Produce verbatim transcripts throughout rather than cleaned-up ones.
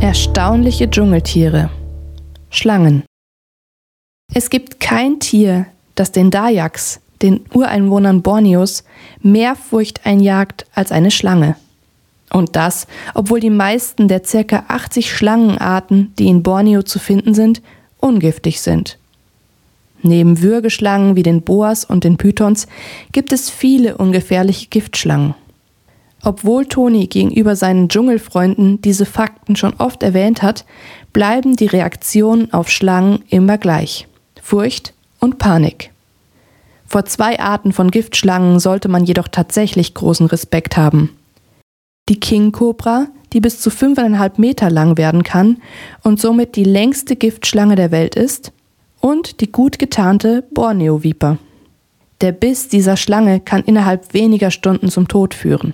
Erstaunliche Dschungeltiere. Schlangen. Es gibt kein Tier, das den Dayaks, den Ureinwohnern Borneos, mehr Furcht einjagt als eine Schlange. Und das, obwohl die meisten der ca. achtzig Schlangenarten, die in Borneo zu finden sind, ungiftig sind. Neben Würgeschlangen wie den Boas und den Pythons gibt es viele ungefährliche Giftschlangen. Obwohl Toni gegenüber seinen Dschungelfreunden diese Fakten schon oft erwähnt hat, bleiben die Reaktionen auf Schlangen immer gleich: Furcht und Panik. Vor zwei Arten von Giftschlangen sollte man jedoch tatsächlich großen Respekt haben. Die King-Kobra, die bis zu fünfeinhalb Meter lang werden kann und somit die längste Giftschlange der Welt ist, und die gut getarnte Borneo-Viper. Der Biss dieser Schlange kann innerhalb weniger Stunden zum Tod führen.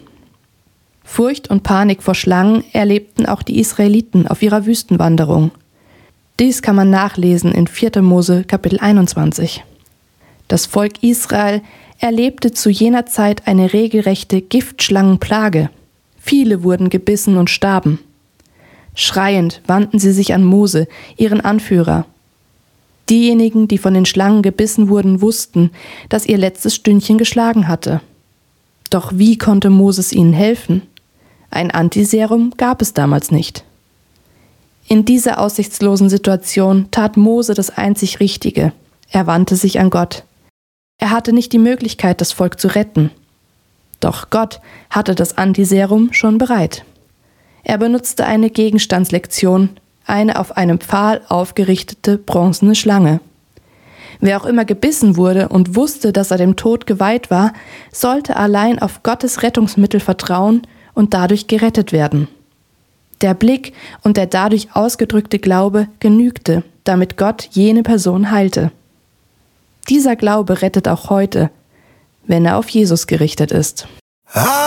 Furcht und Panik vor Schlangen erlebten auch die Israeliten auf ihrer Wüstenwanderung. Dies kann man nachlesen in vierter Mose Kapitel einundzwanzig. Das Volk Israel erlebte zu jener Zeit eine regelrechte Giftschlangenplage. Viele wurden gebissen und starben. Schreiend wandten sie sich an Mose, ihren Anführer. Diejenigen, die von den Schlangen gebissen wurden, wussten, dass ihr letztes Stündchen geschlagen hatte. Doch wie konnte Moses ihnen helfen? Ein Antiserum gab es damals nicht. In dieser aussichtslosen Situation tat Mose das einzig Richtige. Er wandte sich an Gott. Er hatte nicht die Möglichkeit, das Volk zu retten. Doch Gott hatte das Antiserum schon bereit. Er benutzte eine Gegenstandslektion, eine auf einem Pfahl aufgerichtete bronzene Schlange. Wer auch immer gebissen wurde und wusste, dass er dem Tod geweiht war, sollte allein auf Gottes Rettungsmittel vertrauen und dadurch gerettet werden. Der Blick und der dadurch ausgedrückte Glaube genügte, damit Gott jene Person heilte. Dieser Glaube rettet auch heute, wenn er auf Jesus gerichtet ist.